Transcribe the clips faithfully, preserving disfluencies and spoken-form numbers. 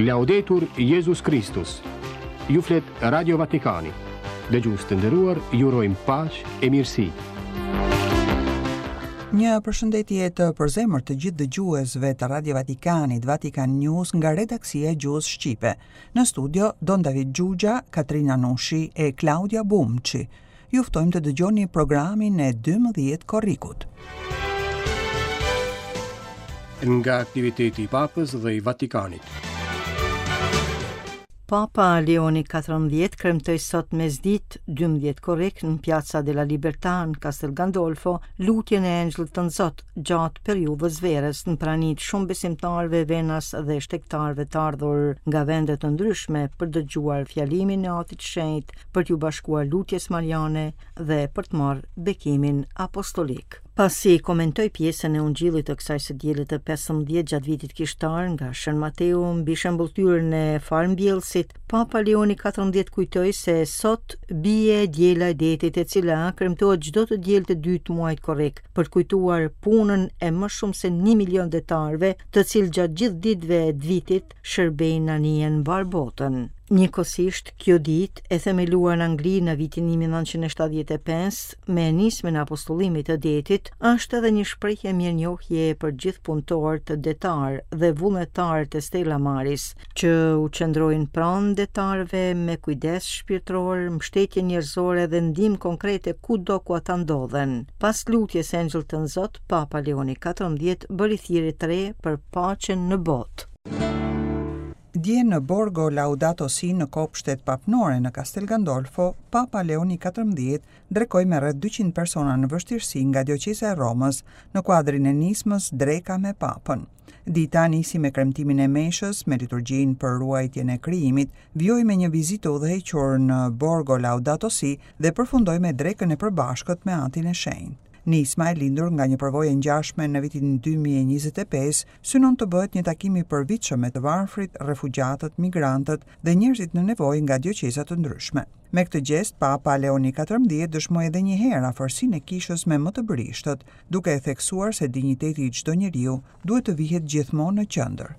Laudetur Jesus Christus. Ju flet Radio Vatikani. Dëgjues të nderuar, ju urojmë paqe e mirësi. Një përshëndetje të përzemër të gjithë dëgjuesve të Radio Vatikanit, Vatikan News nga redaksia e gjuhës shqipe. Në studio Don David Gjugja, Katrina Nushi e Claudia Bumçi. Ju ftojmë të dëgjoni programin e dymbëdhjetë korrikut. Nga aktiviteti i Papës dhe i Vatikanit. Papa Leoni katërmbëdhjetë kremtoi sot mesditë dymbëdhjetë korrik në Piazza della Libertà në Castel Gandolfo lutjen e Engjëllit të Nzot gjatë periudhës verës në pranit shumë besimtarëve venas dhe shtektarëve të ardhur nga vende të ndryshme për dëgjuar fjalimin e Atit të Shenjtë, për t'u bashkuar lutjes mariane dhe për të marrë bekimin apostolik. Pasi komentoi pjesën e Ungjillit të kësaj së diellit të pesëmbëdhjetë gjatë vitit kishtar nga Shën Mateu mbi shembulltyrën e farmbjellësit, Papa Leoni katërmbëdhjetë kujtoi se sot bie diela e detit e cila kremtohet çdo të diel të dytë muajit korrik për të kujtuar punën e më shumë se një milion detarëve, të cilë gjatë gjithë ditëve të vitit shërbejnë anijen mbar botën. Njëkohësisht, kjo ditë e themeluar në Angli në vitin një mijë nëntëqind e shtatëdhjetë e pesë me nismën e apostullimit të detit, është edhe një shprehje mirënjohje për gjithë punëtorët detar dhe vullnetarët e Stella Maris, që u qëndrojnë pranë detarëve me kujdes shpirtëror, mbështetje njerëzore dhe ndihmë konkrete kudo ku ata ndodhen. Pas lutjes së Engjëllit të Nzot, Papa Leoni katërmbëdhjetë bëri thirrje të re për paqen në botë. Dje në Borgo Laudato Si në kopshtet papnore në Castel Gandolfo, Papa Leoni katërmbëdhjetë drekoi me rreth dyqind persona në vështirësi nga dioqeza e Romës në kuadrin e nismës Dreka me Papën. Dita nisi me kremtimin e meshës, me liturgjinë për ruajtjen e krijimit, vjoi me një vizitë udhëhequr në Borgo Laudato Si dhe përfundoi me drekën e përbashkët me Atin e Shenjtë. Nisma e lindur nga një përvojë ngjashme në vitin dy mijë e njëzet e pesë synon të bëhet një takim i përvitshëm me të varfrit, refugjatët, migrantët dhe njerëzit në nevojë nga dioqeza të ndryshme. Me këtë gest, Papa Leoni katërmbëdhjetë dëshmoi edhe një herë afërsinë e kishës me më të bërishtët, duke e theksuar se dinjiteti i çdo njeriu duhet të vihet gjithmonë në qendër.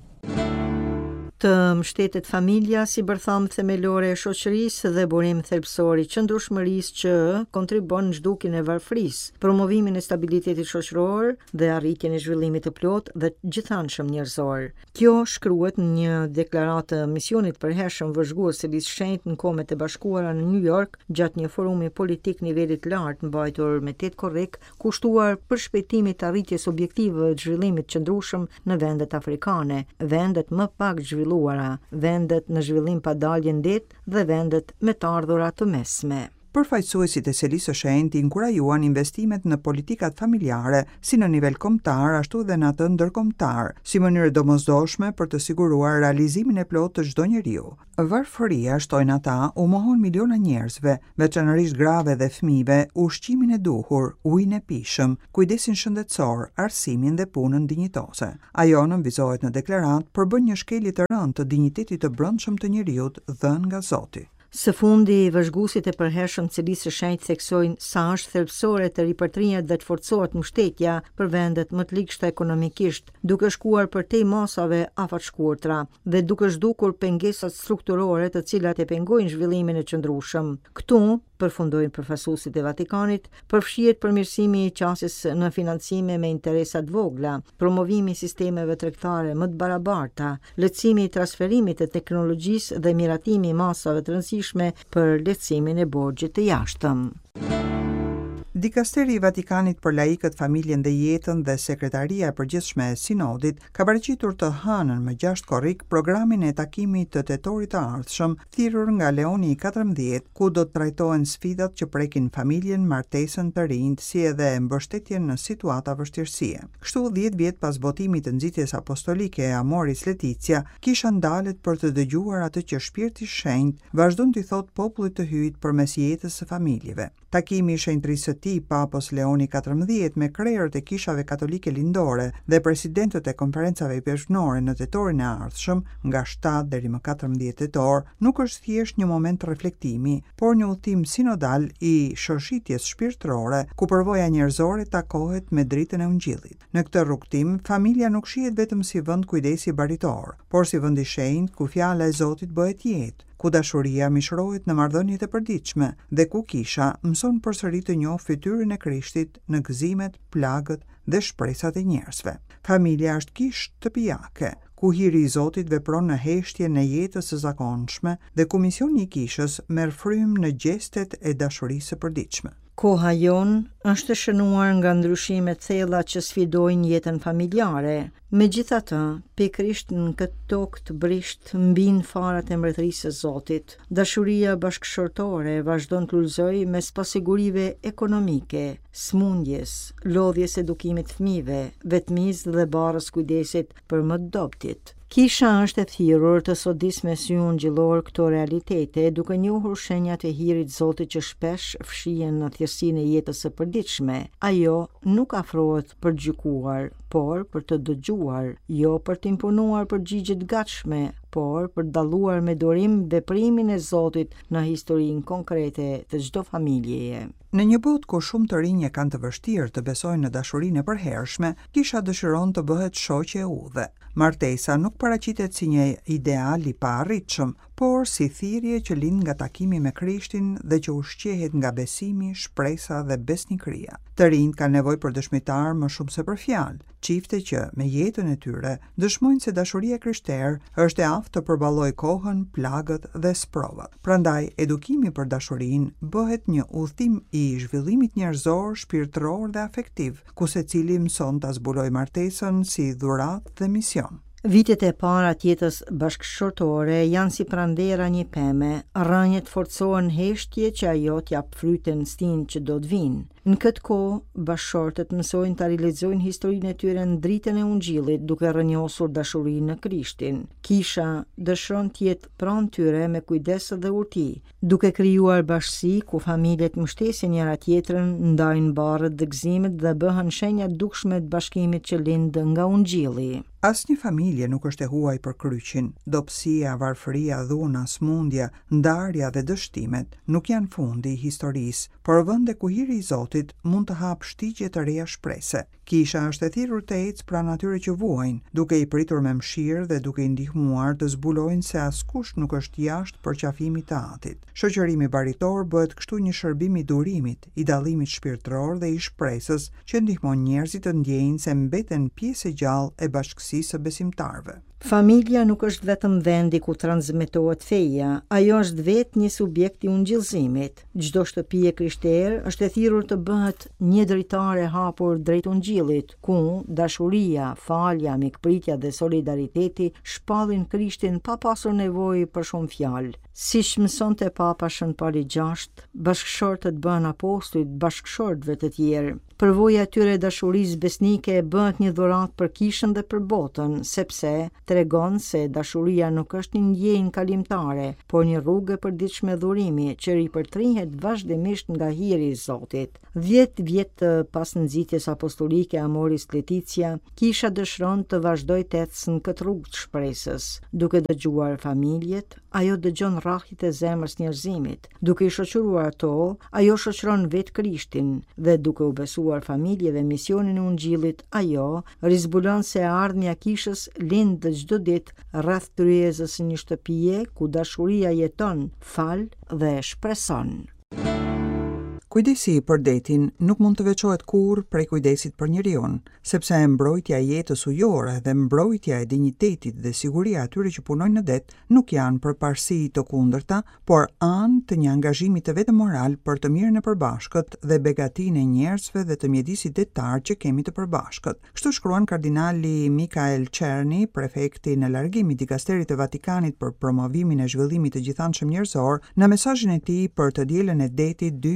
Të mbështetet familja si bërtham themelore e shoqërisë dhe burim thelbësor i qëndrueshmërisë që kontribon në zhdukjen e varfërisë, promovimin e stabilitetit shoqëror dhe arritjen e zhvillimit të plotë dhe gjithanshëm njerëzor. Kjo shkruhet në një deklaratë të misionit përhershëm vëzhgues së Lisë Shenjtë në Kombet e Bashkuara në New York gjatë një forumi politik nivelit lart mbajtur me tetë korrik, kushtuar për shpejtimit të arritjes objektive të zhvillimit qëndrueshëm në vendet afrikane, vendet më pak zhvilluara vendet në zhvillim pa dalje ndet dhe vendet me të ardhura të mesme. Përfaqësuesit e Selisë së Shenjtë inkurajuan investimet në politikat familjare, si në nivel kombëtar ashtu dhe në atë ndërkombëtar, si mënyrë domosdoshme për të siguruar realizimin e plotë të çdo njeriu. Varfëria, shtojnë ata, u mohon miliona njerëzve, veçanërisht grave dhe fëmijëve, ushqimin e duhur, ujin e pishëm, kujdesin shëndetësor, arsimin dhe punën dinjitose. Ajo nënvizohet në deklaratë për bën një shkelje të rëndë të dinjitetit të brendshëm të njeriut dhënë nga Zoti. Së fundi, vëzhguesit e përhershëm të Selisë së Shenjtë theksojnë sa është thelbësore të ripërtrinjet dhe të forcohet mbështetja për vendet më të ligshta ekonomikisht, duke shkuar përtej masave afatshkurtra dhe duke zhdukur pengesat strukturore të cilat e pengojnë zhvillimin e qëndrueshëm. Këtu, përfundojnë përfaqësuesit e Vatikanit, përfshihet përmirësimi i qasjes në financime me interesat vogla, promovimi i sistemeve tregtare më të barabarta, lehtësimi i transferimit të teknologjisë dhe miratimi i masave të rëndësishme për lehtësimin e borxhit të jashtëm. Dikasteri i Vatikanit për laikët, familjen dhe jetën dhe Sekretaria e Përgjithshme e Sinodit ka paraqitur të hënën më gjashtë korrik programin e takimit të tetorit të ardhshëm thirrur nga Leoni i katërmbëdhjetë, ku do të trajtohen sfidat që prekin familjen, martesën të rinjt, si edhe mbështetjen në situata vështirësie. Kështu, dhjetë vjet pas botimit të nxitjes apostolike e Amoris Laetitia, kisha ndalet për të dëgjuar atë që Shpirti i Shenjtë vazhdon t'i thotë popullit të hyjt përmes jetës së familjeve. Takimi i shenjtërisë së tij tij Papos Leoni katërmbëdhjetë me krerët e kishave katolike lindore dhe presidentët e konferencave bashkëpunore në tetorin e ardhshëm, nga shtatë deri më katërmbëdhjetë tetor, nuk është thjesht një moment reflektimi, por një udhtim sinodal i shoshitjes shpirtërore, ku përvoja njerëzore takohet me dritën e Ungjillit. Në këtë rrugtim, familja nuk shihet vetëm si vend kujdesi baritor, por si vend i shenjtë ku fjala e Zotit bëhet jetë, ku dashuria mishrohet në marrëdhëniet e përditshme dhe ku kisha mëson përsëri të njohë fytyrën e Krishtit në gëzimet, plagët dhe shpresat e njerëzve. Familja është kishë shtëpiake, ku hiri i Zotit vepron në heshtje në jetës së zakonshme dhe ku misioni i kishës merr frymë në gjestet e dashurisë së përditshme. Koha jon është shënuar nga ndryshime të thella që sfidojnë jetën familjare. Megjithatë, pikërisht në këtë tokë të brisht mbin farat e mbretërisë së Zotit. Dashuria bashkëshortore vazhdon të ulëzojë mes pasigurive ekonomike, smundjes, lodhjes edukimit fëmijëve, vetmisë dhe barrës kujdesit për më të dobtit. Kisha është e thirrur të sodis me sy ungjillor këto realitete, duke njohur shenjat e hirit Zotit që shpesh fshihen në thjeshtinë e jetës së përditshme. Ajo nuk afrohet për gjykuar, por për të dëgjuar, jo për të imponuar përgjigje të gatshme, por për të dalluar me durim veprimin e Zotit në historinë konkrete të çdo familjeje. Në një botë ku shumë të rinj kanë të vështirë të besojnë në dashurinë e përhershme, kisha dëshiron të bëhet shoqe e udhë. Martesa nuk paraqitet si një ideal i paarritshëm, por si thirrje që lind nga takimi me Krishtin dhe që ushqehet nga besimi, shpresa dhe besnikëria. Të rinjt kanë nevojë për dëshmitar më shumë se për fjalë, çifte që me jetën e tyre dëshmojnë se dashuria krishtere është e aftë të përballojë kohën, plagët dhe sprovat. Prandaj, edukimi për dashurinë bëhet një udhtim i zhvillimit njerëzor, shpirtëror dhe afektiv, ku secili mëson ta zbulojë martesën si dhuratë dhe mision. Vitet e para të jetës bashkëshortore janë si prandera një peme, rrënjët forcohen heshtje që ajo t'jap fryten stin që do të vinë. Në këtë kohë, bashkëshortët mësojnë ta realizojnë historinë e tyre në dritën e Ungjillit, duke rrënjosur dashurinë në Krishtin. Kisha dëshiron të jetë pranë tyre me kujdes dhe urti, duke krijuar bashkësi ku familjet mbështesin njëra tjetrën, ndajnë barrët dhe gëzimet dhe bëhen shenja dukshme të bashkimit që lind nga Ungjilli. Asnjë familje nuk është e huaj për kryqin. Dobësia, varfëria, dhuna, smundja, ndarja dhe dështimet nuk janë fundi i historisë, por vende ku hiri i Zotit mund të hap shtigje të reja shprese. Kisha është e thirrur të ecë pranë atyre që vuajnë, duke i pritur me mëshirë dhe duke i ndihmuar të zbulojnë se askush nuk është jashtë përqafimit të Atit. Shoqërimi baritor bëhet kështu një shërbim i durimit, i dallimit shpirtëror dhe i shpresës që ndihmon njerëzit të ndjejnë se mbeten pjesë e gjallë e bashkësisë së besimtarëve. Familja nuk është vetëm vendi ku transmetohet feja, ajo është vetë një subjekt i ungjillëzimit. Çdo shtëpi e krishterë është e thirrur të bëhet një dritare e hapur drejt Ungjillit, ku dashuria, falja, mikpritja dhe solidariteti shpallin Krishtin pa pasur nevojë për shumë fjalë. Siç mësonte Papa Shën Pali gjashtë, bashkëshortët bëhen apostujt bashkëshortëve të tjerë. Përvoja e tyre e dashurisë besnike bëhet një dhuratë për kishën dhe për botën, sepse tregon se dashuria nuk është një ndjenjë kalimtare, por një rrugë e përditshme dhurimi që ripërtrihet vazhdimisht nga hiri i Zotit. Dhjetë vjet pas nxitjes apostolike Amoris Laetitia, kisha dëshiron të vazhdojë të ecë në këtë rrugë të shpresës, duke dëgjuar familjet. Ajo dëgjon rrahjet e zemrës njerëzimit. Duke i shoqëruar ato, ajo shoqëron vetë Krishtin dhe duke u besuar familjeve misionin e Ungjillit, ajo rizbulon se ardhmja kishës lind çdo ditë rreth tryezës së një shtëpie ku dashuria jeton, fal dhe shpreson. Kujdesi për detin nuk mund të veçohet kurrë prej kujdesit për njeriun, sepse mbrojtja e jetës ujore dhe mbrojtja e dinjitetit dhe siguria atyre që punojnë në det nuk janë përparësi të kundërta, por anë të një angazhimi të vetëm moral për të mirën e përbashkët dhe begatinë e njerëzve dhe të mjedisit detar që kemi të përbashkët. Kështu shkruan kardinali Mikael Czerny, prefekti në largim i dikasterit të Vatikanit për promovimin e zhvillimit të gjithanshëm njerëzor, në mesazhin e tij për të dielën e detit dy mijë e njëzet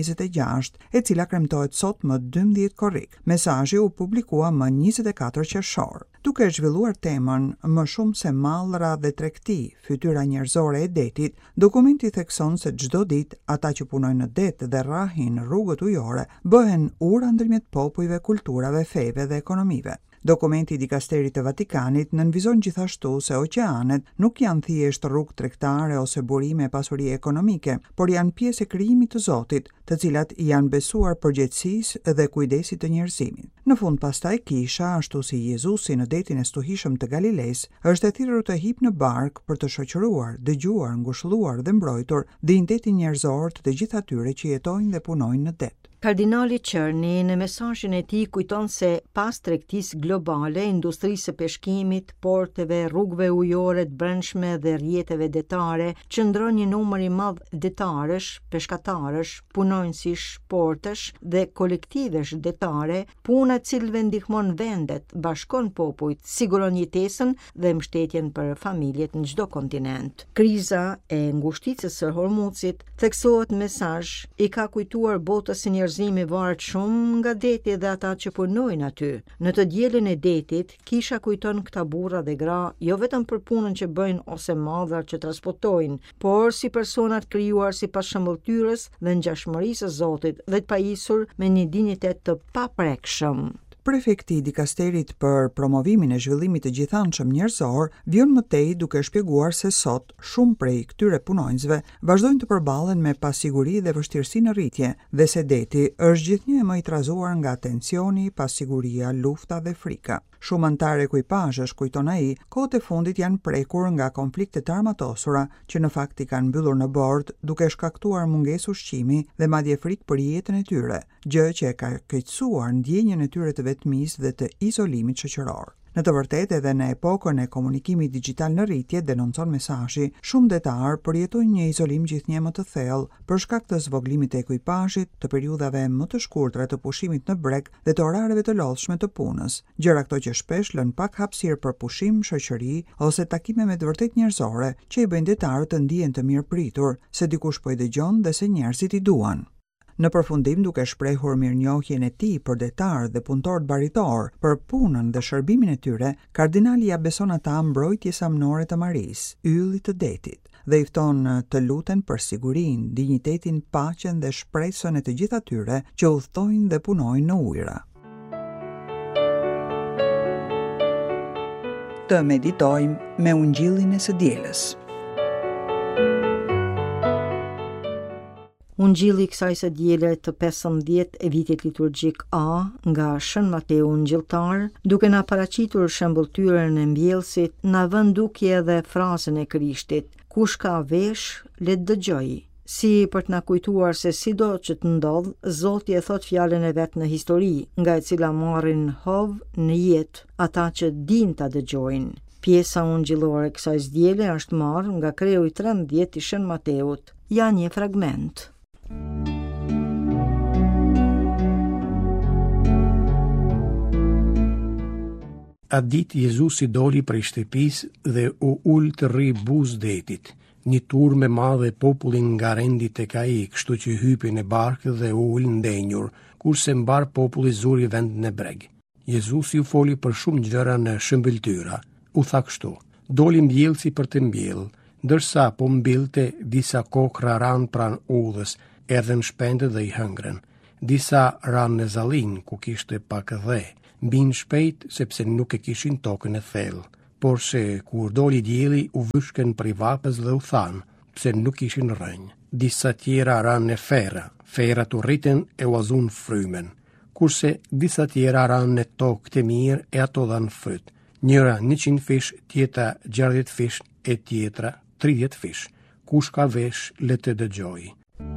njëzet e gjashtë, e cila kremtohet sot më dymbëdhjetë korrik. Mesazhi u publikua më njëzet e katër qershor. Duke zhvilluar temën më shumë se mallra dhe tregti, fytyra njerëzore e detit, dokumenti thekson se çdo ditë ata që punojnë në det dhe rrahin në rrugët ujore bëhen ura ndërmjet popujve, kulturave, feve dhe ekonomive. Dokumenti i dikasterit të Vatikanit nënvizon gjithashtu se oqeanet nuk janë thjesht rrugë tregtare ose burime e pasurie ekonomike, por janë pjesë e krijimit të Zotit, të cilat janë besuar përgjegjësisë dhe kujdesit të njerëzimit. Në fund pastaj kisha, ashtu si Jezusi në detin e stuhishëm të Galilesë, është e thirrur të hipë në bark për të shoqëruar, dëgjuar, ngushëlluar dhe mbrojtur dinjitetin njerëzor të të gjithë atyre që jetojnë dhe punojnë në det. Kardinali Czerny në mesazhin e tij kujton se pas tregtisë globale, industrisë së peshkimit, porteve, rrugëve ujore të brendshme dhe rrjeteve detare, qëndron një numër i madh detarësh, peshkatarësh, punonjësish, portësh dhe kolektivesh detare, puna e cilëve ndihmon vendet, bashkon popujt, siguron jetesën dhe mbështetjen për familjet në çdo kontinent. Kriza e ngushticës së Hormuzit, theksohet mesazh, i ka kujtuar botës se njerëzimi varet shumë nga deti dhe ata që punojnë aty. Në të dielën e detit, kisha kujton këta burra dhe gra, jo vetëm për punën që bëjnë ose madhar që transportojnë, por si personat krijuar sipas shëmbulltyrës dhe ngjashmërisë së Zotit dhe të pajisur me një dinjitet të paprekshëm. Prefekti i dikasterit për promovimin e zhvillimit të gjithanshëm njerëzor vjen më tej duke shpjeguar se sot shumë prej këtyre punonjësve vazhdojnë të përballen me pasiguri dhe vështirësi në rritje dhe se deti është gjithnjë më i trazuar nga tensioni, pasiguria, lufta dhe frika. Shumë antarë ekuipazhesh, kujton ai, kohët e fundit janë prekur nga konfliktet armatosura që në fakt i kanë mbyllur në bord duke shkaktuar mungesë ushqimi dhe madje frikë për jetën e tyre, gjë që e ka keqësuar ndjenjën e tyre të vetmisë dhe të izolimit shoqëror. Në të vërtetë edhe në epokën e komunikimit digjital në rritje, denonцon mesazhi, shumë detar përjetojnë një izolim gjithnjë më të thellë për shkak të zvoglimit të ekuipazhit, të periudhave më të shkurtra të pushimit në breg dhe të orareve të lodhshme të punës. Gjëra këto që shpesh lën pak hapësirë për pushim, shoqëri ose takime me të vërtet njerëzore, që i bëjnë detarët të ndihen të mirëpritur, se dikush po i dëgjon dhe se njerëzit i duan. Në përfundim, duke shprehur mirënjohjen e tij për detarët dhe punëtorët baritor, për punën dhe shërbimin e tyre, kardinali ja beson ata mbrojtjes amnore të Marisë, yllit të detit, dhe i fton të luten për sigurinë, dinjitetin, paqen dhe shpresën e të gjithë atyre që udhtojnë dhe punojnë në ujëra. Të meditojmë me ungjillin e së dielës. Ungjilli i kësaj së diele të pesëmbëdhjetë e vitit liturgjik A nga Shën Mateu Ungjilltar, duke na paraqitur shembulltyrën e mbjellësit, na vën dukje edhe frazën e Krishtit: kush ka vesh, le të dëgjojë. Si për të na kujtuar se sido që të ndodh, Zoti e thot fjalën e vet në histori, nga e cila marrin hov në jetë ata që din ta dëgjojnë. Pjesa ungjillore e kësaj diele është marrë nga Kreu i trembëdhjetë i Shën Mateut. Ja një fragment. Atë ditë Jezusi doli prej shtëpisë dhe u ul të rri buzë detit. Një turmë e madhe popullin nga rendi tek ai, kështu që hypi në barkë dhe u ul ndenjur, kurse mbar populli zuri vendin e breg. Jezusi u foli për shumë gjëra në shëmbëltyra. U tha kështu: doli mbjellësi për të mbjellë, ndërsa po mbillte, disa kokra ran pran udhës, erdhën shpendët dhe i hëngrën. Disa ran në zallin, ku kishte pak dhe, mbin shpejt sepse nuk e kishin tokën e thellë. Por se kur doli dielli u vyshkën prej vapës dhe u than, pse nuk ishin rënjë. Disa tjera ran në fera, ferat u rriten e u azun frymen. Kurse disa tjera ran në tokë të mirë e ato dhan fryt. Njëra njëqind fish, tjetra gjardhjetë fish e tjetra tridhjetë fish. Kush ka vesh, le të dëgjojë.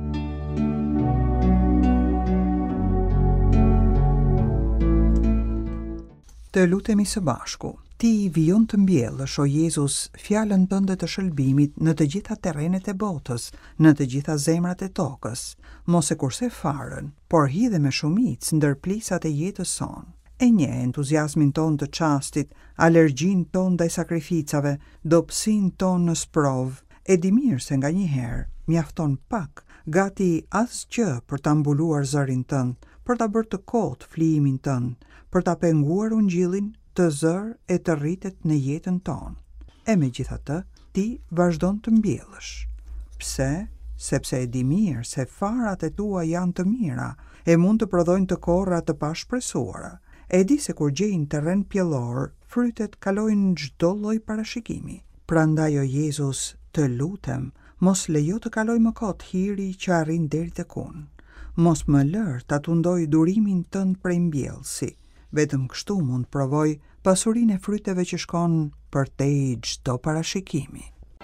Të lutemi së bashku. Ti vijon të mbjellësh, o Jezus, fjalën tënde të shëlbimit në të gjitha terrenet e botës, në të gjitha zemrat e tokës, mos e kurse farën, por hidhe me shumicë ndër plisat e jetës sonë. E nje entuziasmin ton të qastit, alergjin ton ndaj sakrificave, dobësin ton në sprov, e di mirë se nga një herë mjafton pak gati asgjë për ta mbuluar zërin tënd, për ta bërë të kotë flijimin tënd, për ta penguar ungjillin të zër e të rritet në jetën tonë. E megjithatë, ti vazhdon të mbjellësh. Pse? Sepse e di mirë se farat e tua janë të mira e mund të prodhojnë të korra të pashpresuara. E di se kur gjejnë terren pjellor, frytet kalojnë çdo lloj parashikimi. Prandaj o Jezus, të lutem, mos lejo të kaloj më kot hiri që arrin deri tek unë. Mos më lër ta tundoj durimin tënd prej mbjellësi. Vetëm kështu mund provoj pasurinë e fryteve që shkon përtej çdo parashikimi.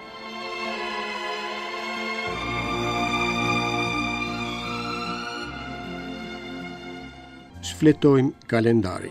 Shfletojmë kalendarin.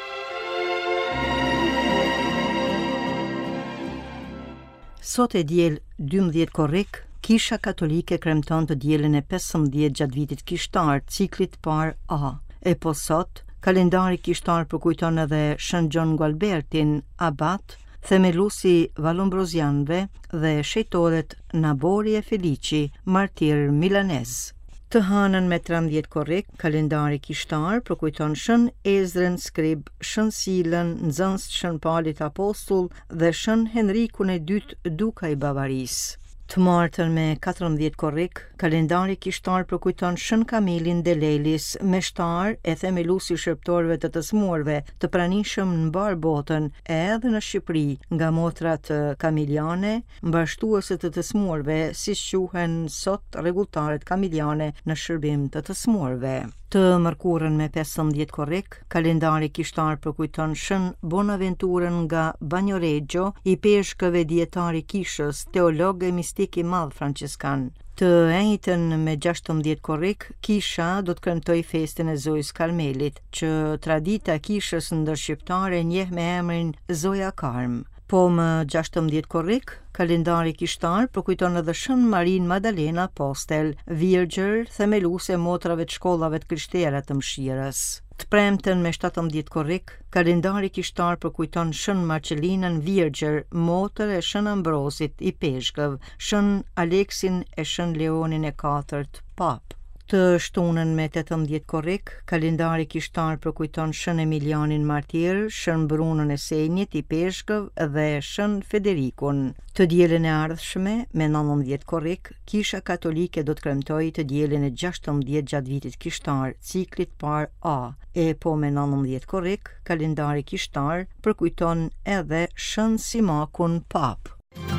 Sot e diel dymbëdhjetë korrik, Kisha Katolike kremton të dielën e pesëmbëdhjetë gjatë vitit kishtar, ciklit par A. E po sot, kalendari kishtar përkujton edhe Shën Gjon Gualbertin, abat, themelusi Vallombrozianëve dhe shejtoret Nabori e Felici, martir milanez. Të hënën me trembëdhjetë korrik, kalendari kishtar përkujton Shën Ezrën Skrib, Shën Silën, nxënës Shën Palit Apostull dhe Shën Henrikun e dytë, duka i Bavarisë. Të martën me katërmbëdhjetë korrik, kalendari kishtar përkujton Shën Kamilin Delelis, meshtar e themelusi shërptorëve të të smurve, të pranishëm në mbar botën, edhe në Shqipëri, nga motrat kamiliane, mbashtuese të të smurve, siç quhen sot rregulltarët kamiliane në shërbim të të smurve. Të mërkurën me pesëmbëdhjetë korrik, kalendari kishtar përkujton Shën Bonaventurën nga Bagnoregio, i peshkëve dietari kishës, teolog e mistik i madh franciskan. Të njëjtën me gjashtëmbëdhjetë korrik, kisha do të kremtoj festën e Zojës Karmelit, që tradita e kishës ndër shqiptare njeh me emrin Zoja Karm. Po më gjashtëmbëdhjetë korrik, kalendari kishtar përkujton edhe Shën Marin Madalena Apostel, virgjër, themeluese e motrave të shkollave të krishtere të mëshirës. Të premten me shtatëmbëdhjetë korrik, kalendari kishtar përkujton Shën Marcelinën Virgjër, motër e Shën Ambrozit i peshkëv, Shën Aleksin e Shën Leonin e katërt, pap. Të shtunën me tetëmbëdhjetë korrik, kalendari kishtar përkujton Shën Emilianin Martir, Shën Brunën e Senjit i peshkëv dhe Shën Federikun. Të dielën e ardhshme me nëntëmbëdhjetë korrik, Kisha Katolike do të kremtojë të dielën e gjashtëmbëdhjetë gjatë vitit kishtar, ciklit par A. E po me nëntëmbëdhjetë korrik, kalendari kishtar përkujton edhe Shën Simakun pap.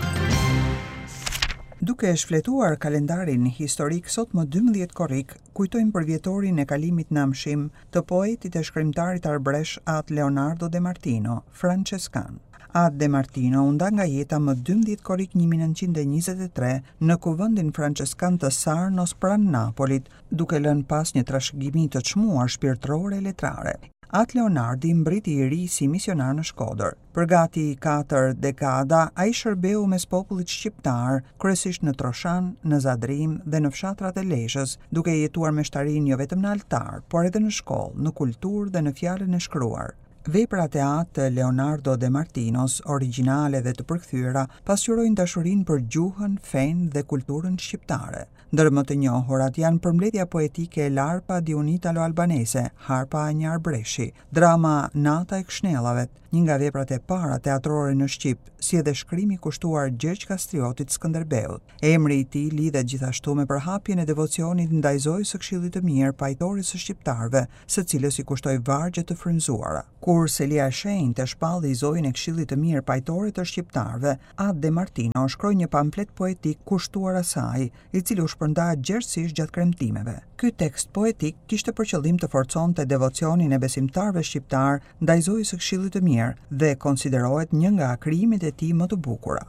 Duke e shfletuar kalendarin historik, sot më dymbëdhjetë korrik, kujtojmë për vjetorin e kalimit në amshim të poetit e shkrimtarit arbresh At Leonardo de Martino, franceskan. At de Martino u nda nga jeta më dymbëdhjetë korrik një mijë nëntëqind e njëzet e tre në kuvendin franceskan të Sarnos pranë Napolit, duke lënë pas një trashëgimi të çmuar shpirtërore e letrare. At Leonardi mbriti i ri si misionar në Shkodër. Për gati katër dekada, ai shërbeu mes popullit shqiptar, kryesisht në Troshan, në Zadrim dhe në fshatrat e Lezhës, duke jetuar meshtarinë jo vetëm në altar, por edhe në shkollë, në kulturë dhe në fjalën e shkruar. Veprat e At të Leonardo de Martinos, origjinale dhe të përkthyera, pasqyrojnë dashurinë për gjuhën, fenë dhe kulturën shqiptare. Ndër më të njohurat janë përmbledhja poetike e Larpa Dionitalo-Albanese, Harpa e një arbreshi, drama Nata e Kshnellavet, një nga veprat e para teatrore në Shqip, si edhe shkrimi kushtuar Gjergj Kastriotit Skënderbeut. Emri i tij lidhet gjithashtu me përhapjen e devocionit ndaj Zojës së Këshillit të Mirë, pajtoris së shqiptarëve, së cilës i kushtoi vargje të frymzuara. Kur Selia e Shenjtë shpalli Zojën e Këshillit të Mirë, pajtore të shqiptarëve, At de Martino shkroi një pamflet poetik kushtuar asaj, i cili u shpërnda gjerësisht gjatë kremtimeve. Ky tekst poetik kishte për qëllim të forconte devocionin e besimtarëve shqiptar ndaj Zojës së Këshillit të Mirë dhe konsiderohet një nga krimet e tij më të bukura.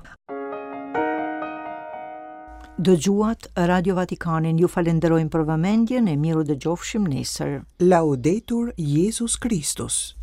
Dëgjuat Radio Vatikanin, ju falenderojmë për vëmendjen e miru dëgjofshim nesër. Laudetur Jesus Christus.